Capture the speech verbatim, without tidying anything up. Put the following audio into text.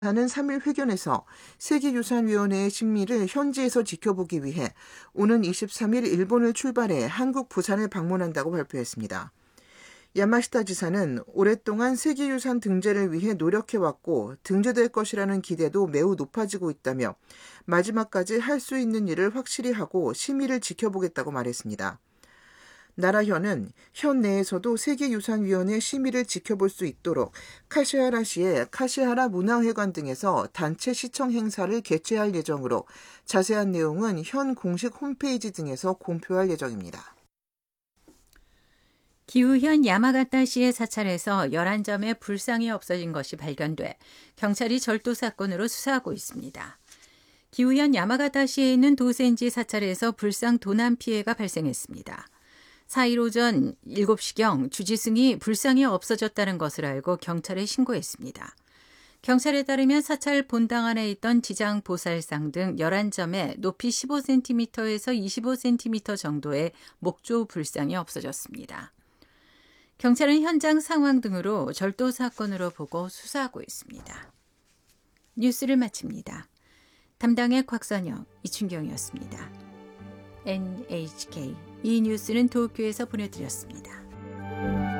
하는 삼 일 회견에서 세계유산위원회의 심의를 현지에서 지켜보기 위해 오는 이십삼 일 일본을 출발해 한국 부산을 방문한다고 발표했습니다. 야마시타 지사는 오랫동안 세계유산 등재를 위해 노력해왔고 등재될 것이라는 기대도 매우 높아지고 있다며 마지막까지 할 수 있는 일을 확실히 하고 심의를 지켜보겠다고 말했습니다. 나라현은 현 내에서도 세계유산위원회 심의를 지켜볼 수 있도록 카시하라시의 카시하라 문화회관 등에서 단체 시청 행사를 개최할 예정으로 자세한 내용은 현 공식 홈페이지 등에서 공표할 예정입니다. 기우현 야마가타시의 사찰에서 열한 점의 불상이 없어진 것이 발견돼 경찰이 절도 사건으로 수사하고 있습니다. 기우현 야마가타시에 있는 도센지 사찰에서 불상 도난 피해가 발생했습니다. 사 일 오전 일곱 시경 주지승이 불상이 없어졌다는 것을 알고 경찰에 신고했습니다. 경찰에 따르면 사찰 본당 안에 있던 지장 보살상 등 열한 점의 높이 십오 센티미터에서 이십오 센티미터 정도의 목조 불상이 없어졌습니다. 경찰은 현장 상황 등으로 절도 사건으로 보고 수사하고 있습니다. 뉴스를 마칩니다. 담당의 곽선영, 이춘경이었습니다. 엔 에이치 케이 이 뉴스는 도쿄에서 보내드렸습니다.